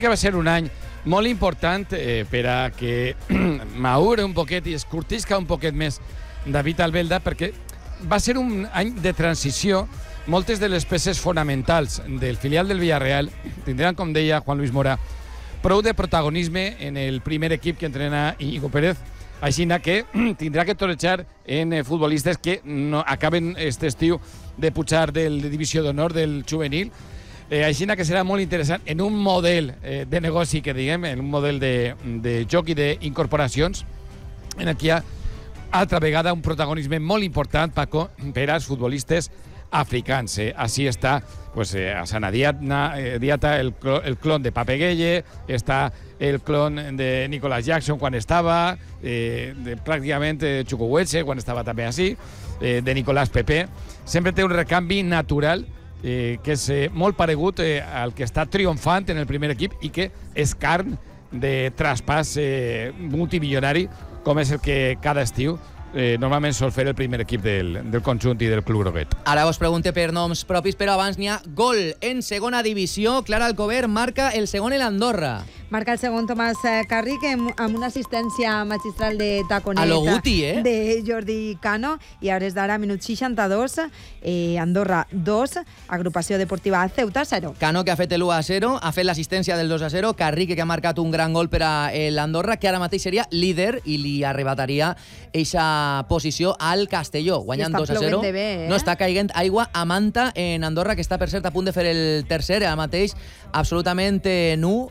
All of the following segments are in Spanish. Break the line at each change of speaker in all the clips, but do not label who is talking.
que va ser un any molt important per a que maure un poquet i es curtisca un poquet més David Albelda, perquè va ser un any de transició. Moltes de les peces fonamentals del filial del Villarreal tindran, com deia Juan Luis Mora, prou de protagonisme en el primer equip que entrena Íñigo Pérez, així que tindrà que torejar en futbolistes que no acaben este estiu de pujar de divisió d'honor del juvenil. Així que serà molt interessant en un model de negoci, que diguem, en un model de joc i d'incorporacions, en el que hi ha altra vegada un protagonisme molt important, Paco, per als futbolistes africans. Així està pues, a Sana Diata, el clon de Pape Gueye, està el clon de Nicolas Jackson quan estava, pràcticament Chukwueze quan estava també així, de Nicolás Pepe. Sempre té un recanvi natural que és molt paregut al que està triomfant en el primer equip i que és carn de traspàs multimilionari, com és el que cada estiu normalment sol fer el primer equip del conjunt i del club groguet.
Ara us pregunte per noms propis, però abans n'hi ha gol en segona divisió. Clara Alcover marca el segon en l'Andorra.
Marca el segon Tomàs Carric amb una assistència magistral de taconeta
a lo Guti,
de Jordi Cano, i a hores d'ara, minut 62, Andorra 2, Agrupació Deportiva Ceuta 0.
Cano, que ha fet l'1-0, ha fet l'assistència del 2-0, Carric, que ha marcat un gran gol per a l'Andorra, que ara mateix seria líder i li arrebataria eixa posició al Castelló, guanyant 2-0. No està caiguent aigua a Manta en Andorra, que està, per cert, a punt de fer el tercer, ara mateix absolutament nu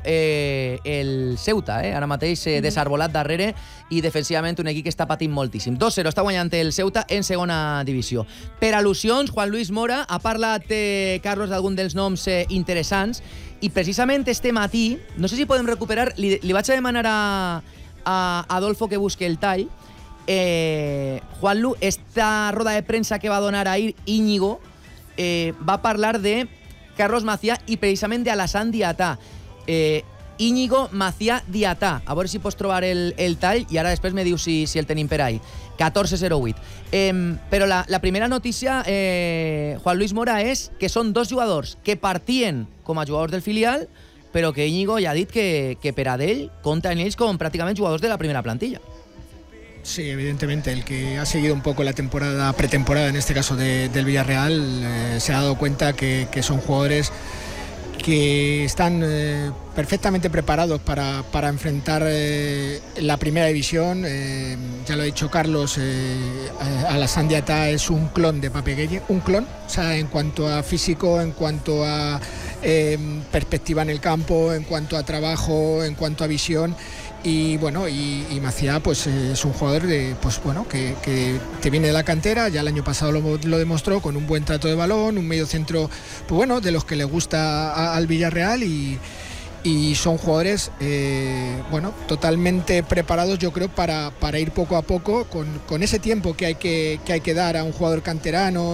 el Ceuta, ara mateix desarbolat darrere, i defensivament un equip que està patint moltíssim. 2-0 està guanyant el Ceuta en segona divisió. Per al·lusions, Juan Luis Mora ha parlat, Carlos, d'algun dels noms interessants, i precisament este matí, no sé si podem recuperar, li vaig a demanar a Adolfo que busque el tall. Juanlu, esta roda de premsa que va donar ahir Íñigo, va parlar de Carlos Macià i precisament de Alassane Diatà. Íñigo Macià Diatà. A veure si pots trobar el tall i ara després me dius si el tenim per ahí. 14-08. Però la primera notícia, Juan Luis Mora, és que són dos jugadors que partien com a jugadors del filial, però que Íñigo ja ha dit que per a d'ell compta en ells com pràcticament jugadors de la primera plantilla.
Sí, evidentemente, el que ha seguido un poco la pretemporada, en este caso del Villarreal, se ha dado cuenta que son jugadores que están perfectamente preparados para enfrentar la primera división. Ya lo ha dicho Carlos, Alassane Diatà es un clon de Pape Gueye, un clon, o sea, en cuanto a físico, en cuanto a perspectiva en el campo, en cuanto a trabajo, en cuanto a visión. Y bueno, y Macià pues es un jugador que viene de la cantera. Ya el año pasado lo demostró con un buen trato de balón, un medio centro pues bueno, de los que le gusta al Villarreal, y son jugadores totalmente preparados, yo creo, para ir poco a poco con ese tiempo que hay que dar a un jugador canterano,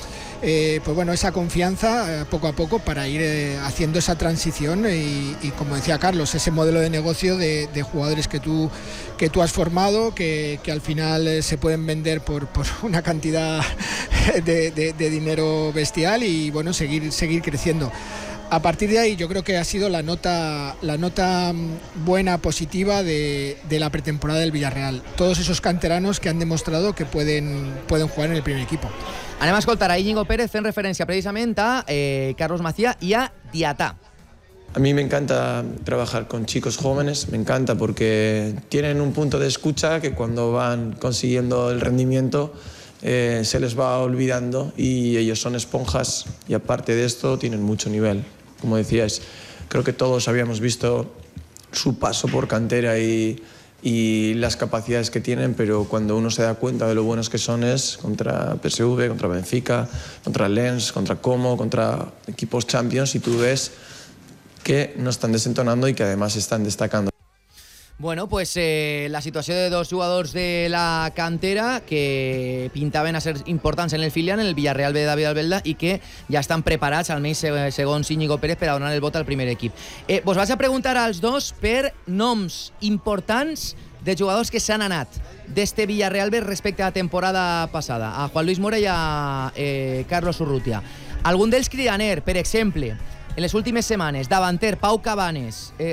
esa confianza poco a poco para ir haciendo esa transición y como decía Carlos, ese modelo de negocio de jugadores que tú has formado, que al final se pueden vender por una cantidad de dinero bestial y bueno, seguir creciendo. A partir de ahí yo creo que ha sido la nota buena, positiva de la pretemporada del Villarreal. Todos esos canteranos que han demostrado que pueden jugar en el primer equipo.
Anem a escoltar a Íñigo Pérez en referència precisament a Carlos Macià y a Diatà.
A mí me encanta trabajar con chicos jóvenes, me encanta porque tienen un punto de escucha que cuando van consiguiendo el rendimiento se les va olvidando y ellos son esponjas y aparte de esto tienen mucho nivel. Como decías, creo que todos habíamos visto su paso por cantera y las capacidades que tienen, pero cuando uno se da cuenta de lo buenos que son es contra PSV, contra Benfica, contra Lens, contra Como, contra equipos Champions, y tú ves que no están desentonando y que además están destacando.
Bueno, pues la situació de dos jugadors de la cantera que pintaven a ser importants en el filial, en el Villarreal B de David Albelda, i que ja estan preparats, almenys segons Íñigo Pérez, per a donar el vot al primer equip. Vos vaig a preguntar als dos per noms importants de jugadors que s'han anat d'este Villarreal B respecte a la temporada passada, a Juan Luis Mora i a Carlos Urrutia. Algun d'ells cridaner, per exemple, en les últimes setmanes, davanter Pau Cabanes,